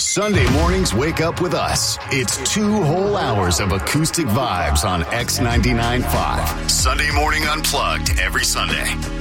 Sunday mornings wake up with us. It's 2 whole hours of acoustic vibes on X99.5. Sunday Morning Unplugged every Sunday.